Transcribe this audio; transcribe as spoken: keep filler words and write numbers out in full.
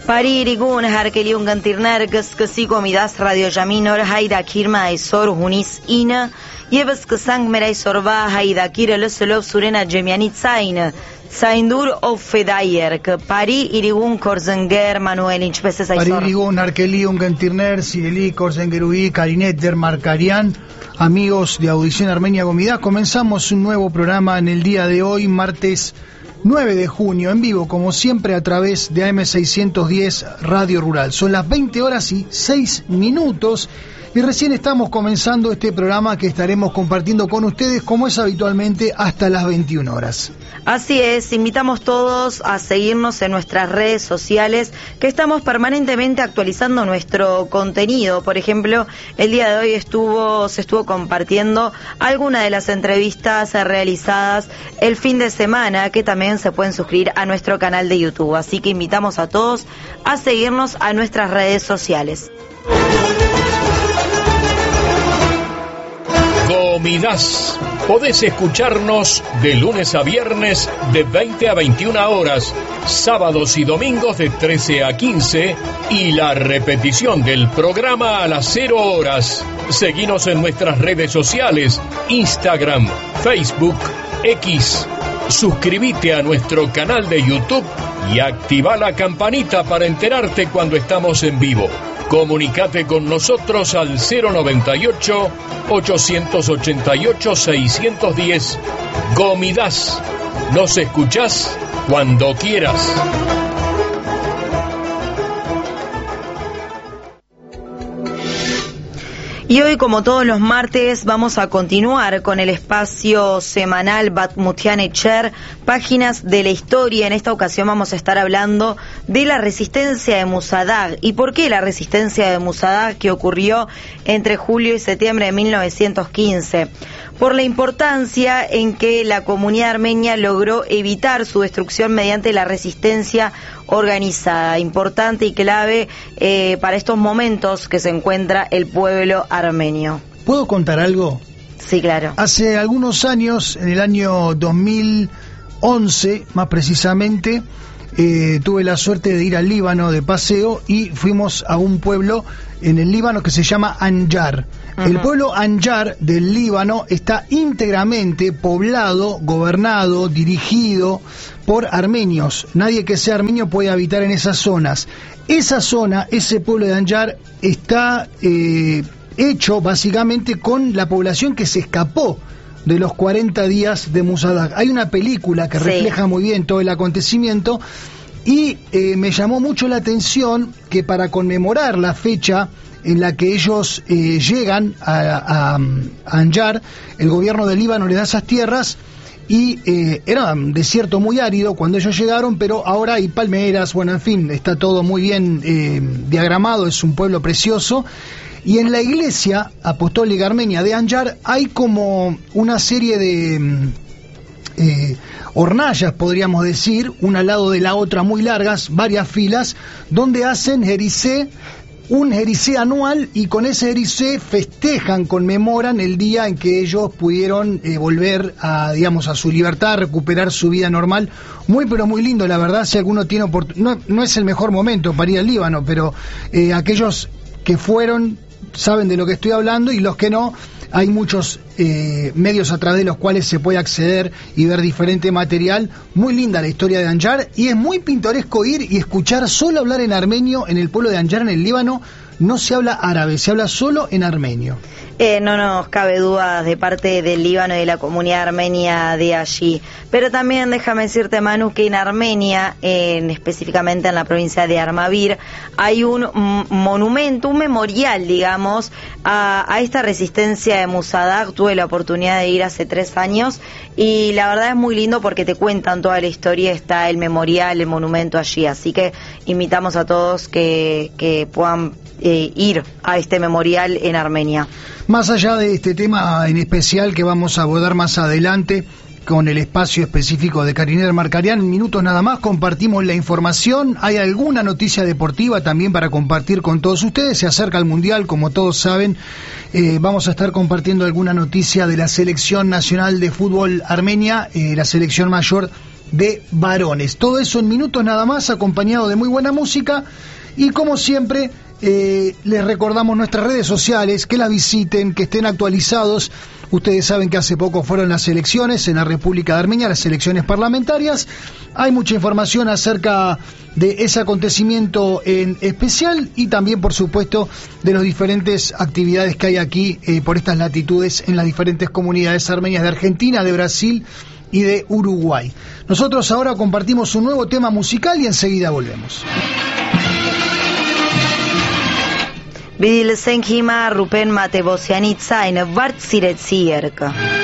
Paririgun harkeliun gantirner kıskısi komidas radyo jaminor hayda kirma esor hunis ina yebes kısang meray sorba hayda kirelo selov surena jemianit sain saindur of fedayer que pari irigun korzenger manuel inchpeses aisor Paririgun harkeliun gantirner sireli korzengerui karinet der marcarian. Amigos de Audición Armenia Comida, comenzamos un nuevo programa en el día de hoy, martes nueve de junio, en vivo, como siempre, a través de A M seiscientos diez Radio Rural. Son las veinte horas y seis minutos y recién estamos comenzando este programa que estaremos compartiendo con ustedes, como es habitualmente, hasta las veintiuna horas. Así es, invitamos todos a seguirnos en nuestras redes sociales, que estamos permanentemente actualizando nuestro contenido. Por ejemplo, el día de hoy estuvo se estuvo compartiendo algunas de las entrevistas realizadas el fin de semana, que también se pueden suscribir a nuestro canal de YouTube. Así que invitamos a todos a seguirnos a nuestras redes sociales. Comidas. Podés escucharnos de lunes a viernes de veinte a veintiuna horas, sábados y domingos de trece a quince y la repetición del programa a las cero horas. Seguinos en nuestras redes sociales, Instagram, Facebook, X. Suscríbete a nuestro canal de YouTube y activa la campanita para enterarte cuando estamos en vivo. Comunicate con nosotros al cero noventa y ocho, ochocientos ochenta y ocho, seiscientos diez. Gomidas. Nos escuchás cuando quieras. Y hoy, como todos los martes, vamos a continuar con el espacio semanal Batmutian Echer, páginas de la historia. En esta ocasión vamos a estar hablando de la resistencia de Musadag. ¿Y por qué la resistencia de Musadag, que ocurrió entre julio y septiembre de mil novecientos quince? Por la importancia en que la comunidad armenia logró evitar su destrucción mediante la resistencia organizada, importante y clave eh, para estos momentos que se encuentra el pueblo armenio. ¿Puedo contar algo? Sí, claro. Hace algunos años, en el año dos mil once, más precisamente, eh, tuve la suerte de ir al Líbano de paseo y fuimos a un pueblo en el Líbano que se llama Anjar. Uh-huh. El pueblo Anjar del Líbano está íntegramente poblado, gobernado, dirigido por armenios. Nadie que sea armenio puede habitar en esas zonas. Esa zona, ese pueblo de Anjar, está eh, hecho básicamente con la población que se escapó de los cuarenta días de Musadag. Hay una película que sí refleja muy bien todo el acontecimiento y eh, me llamó mucho la atención que para conmemorar la fecha en la que ellos eh, llegan a, a, a Anjar, el gobierno del Líbano les da esas tierras y eh, era un desierto muy árido cuando ellos llegaron, pero ahora hay palmeras, bueno, en fin, está todo muy bien eh, diagramado, es un pueblo precioso. Y en la iglesia apostólica armenia de Anjar hay como una serie de eh, hornallas, podríamos decir, una al lado de la otra, muy largas, varias filas, donde hacen jericé, un jericé anual, y con ese jericé festejan, conmemoran el día en que ellos pudieron eh, volver a, digamos, a su libertad, recuperar su vida normal. Muy pero muy lindo, la verdad. Si alguno tiene oportunidad, no, no es el mejor momento para ir al Líbano, pero eh, aquellos que fueron saben de lo que estoy hablando, y los que no, hay muchos eh, medios a través de los cuales se puede acceder y ver diferente material. Muy linda la historia de Anjar, y es muy pintoresco ir y escuchar solo hablar en armenio en el pueblo de Anjar, en el Líbano. No se habla árabe, se habla solo en armenio. Eh, no nos cabe duda de parte del Líbano y de la comunidad armenia de allí. Pero también déjame decirte, Manu, que en Armenia, en, específicamente en la provincia de Armavir, hay un m- monumento, un memorial, digamos, a, a esta resistencia de Musadag. Tuve la oportunidad de ir hace tres años y la verdad es muy lindo porque te cuentan toda la historia, está el memorial, el monumento allí. Así que invitamos a todos que, que puedan eh, ir a este memorial en Armenia. Más allá de este tema en especial que vamos a abordar más adelante con el espacio específico de Kariner Marcarian, en minutos nada más compartimos la información. Hay alguna noticia deportiva también para compartir con todos ustedes. Se acerca el Mundial, como todos saben. Eh, vamos a estar compartiendo alguna noticia de la selección nacional de fútbol armenia, eh, la selección mayor de varones. Todo eso en minutos nada más, acompañado de muy buena música. Y como siempre, eh, les recordamos nuestras redes sociales, que las visiten, que estén actualizados. Ustedes saben que hace poco fueron las elecciones en la República de Armenia, las elecciones parlamentarias. Hay mucha información acerca de ese acontecimiento en especial y también, por supuesto, de las diferentes actividades que hay aquí eh, por estas latitudes en las diferentes comunidades armenias de Argentina, de Brasil y de Uruguay. Nosotros ahora compartimos un nuevo tema musical y enseguida volvemos. Vidil Senhima Rupen Matevosianitsa en Vartsiretsierka.